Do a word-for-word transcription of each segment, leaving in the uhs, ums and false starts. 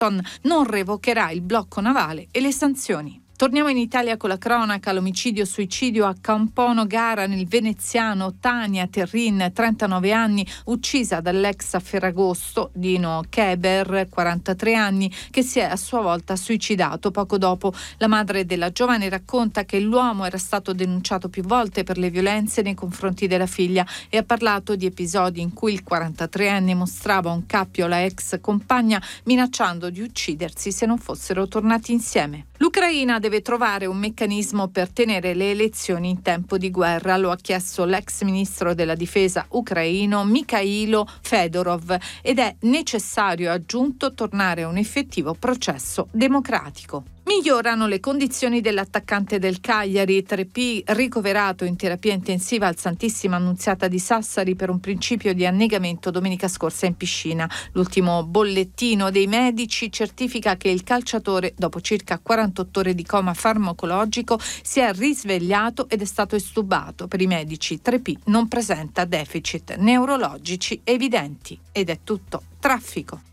non revocherà il blocco navale e le sanzioni. Torniamo in Italia con la cronaca. L'omicidio-suicidio a Campono Gara nel veneziano. Tania Terrin, trentanove anni, uccisa dall'ex a Ferragosto, Dino Keber, quarantatré anni, che si è a sua volta suicidato poco dopo. La madre della giovane racconta che l'uomo era stato denunciato più volte per le violenze nei confronti della figlia e ha parlato di episodi in cui il quarantatreenne mostrava un cappio alla ex compagna minacciando di uccidersi se non fossero tornati insieme. L'Ucraina deve trovare un meccanismo per tenere le elezioni in tempo di guerra, lo ha chiesto l'ex ministro della difesa ucraino Mikhailo Fedorov, ed è necessario, ha aggiunto, tornare a un effettivo processo democratico. Migliorano le condizioni dell'attaccante del Cagliari, tre P, ricoverato in terapia intensiva al Santissima Annunziata di Sassari per un principio di annegamento domenica scorsa in piscina. L'ultimo bollettino dei medici certifica che il calciatore, dopo circa quarantotto ore di coma farmacologico, si è risvegliato ed è stato estubato. Per i medici tre P non presenta deficit neurologici evidenti. Ed è tutto. Traffico.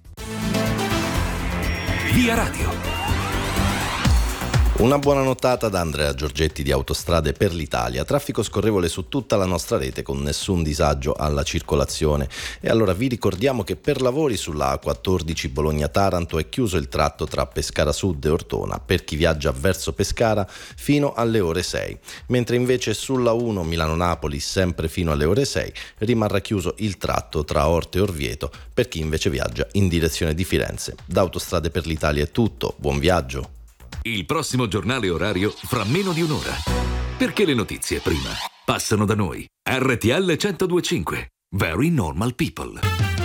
Via Radio. Una buona nottata da Andrea Giorgetti di Autostrade per l'Italia. Traffico scorrevole su tutta la nostra rete con nessun disagio alla circolazione. E allora vi ricordiamo che per lavori sulla A quattordici Bologna-Taranto è chiuso il tratto tra Pescara Sud e Ortona per chi viaggia verso Pescara fino alle ore sei. Mentre invece sulla uno Milano-Napoli, sempre fino alle ore sei, rimarrà chiuso il tratto tra Orte e Orvieto per chi invece viaggia in direzione di Firenze. Da Autostrade per l'Italia è tutto. Buon viaggio! Il prossimo giornale orario fra meno di un'ora. Perché le notizie prima passano da noi. R T L centodue e cinque. Very Normal People.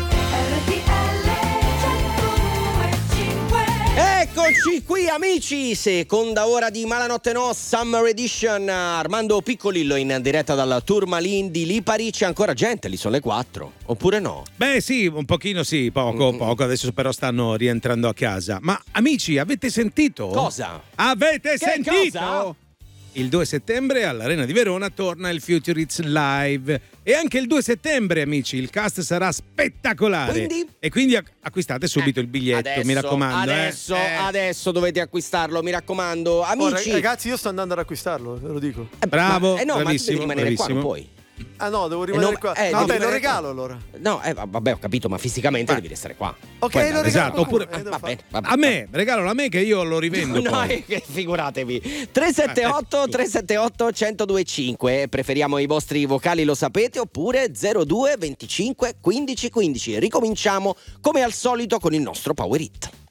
Eccoci qui amici, seconda ora di Malanotte No, Summer Edition. Armando Piccolillo in diretta dalla Tourmaline di Lipari. C'è ancora gente, lì sono le quattro, oppure no? Beh sì, un pochino sì, poco, mm. poco, adesso però stanno rientrando a casa. Ma amici, avete sentito? Cosa? Avete che sentito? Cosa? Il due settembre all'Arena di Verona torna il Future Hits Live e anche il due settembre, amici, il cast sarà spettacolare. Quindi? E quindi acquistate subito eh, il biglietto, adesso, mi raccomando. Adesso, eh. adesso dovete acquistarlo, mi raccomando. Amici. Oh, ragazzi, io sto andando ad acquistarlo, ve lo dico. Eh, Bravo, ma, eh no, bravissimo, ma tu devi rimanere bravissimo. qua, non puoi. Ah no, devo rimanere non, qua. eh, No, vabbè, lo rimanere regalo qua. allora. No, eh, vabbè, ho capito, ma fisicamente Beh. devi restare qua. Ok, Puoi lo andare. regalo. Esatto, oppure- Eh, Va bene, va bene. A me, regalalo a me che io lo rivendo No, poi. eh, figuratevi. tre sette otto tre sette otto uno zero due cinque. Preferiamo i vostri vocali, lo sapete, oppure zero due venticinque quindici quindici. Ricominciamo come al solito con il nostro Power Hit.